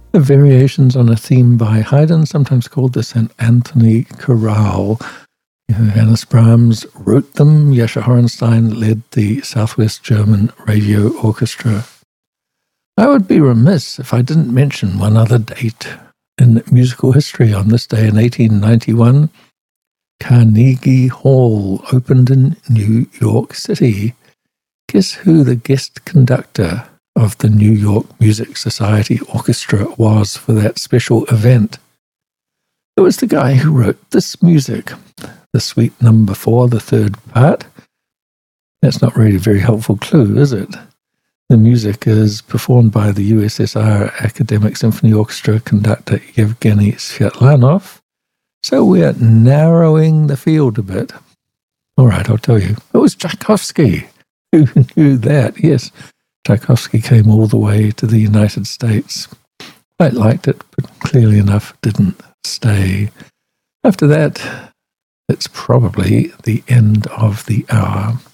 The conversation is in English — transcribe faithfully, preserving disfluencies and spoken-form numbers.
The variations on a theme by Haydn, sometimes called the Saint Anthony Chorale. Johannes Brahms wrote them. Jascha Horenstein led the Southwest German Radio Orchestra. I would be remiss if I didn't mention one other date in musical history. On this day in eighteen ninety-one, Carnegie Hall opened in New York City. Guess who the guest conductor of the New York Music Society Orchestra was for that special event? It was the guy who wrote this music, the Suite Number Four, the third part. That's not really a very helpful clue, is it? The music is performed by the U S S R Academic Symphony Orchestra conductor Yevgeny Svetlanov. So we're narrowing the field a bit. All right, I'll tell you. It was Tchaikovsky. Who knew that? Yes, Tchaikovsky came all the way to the United States. Quite liked it, but clearly enough didn't stay. After that, it's probably the end of the hour.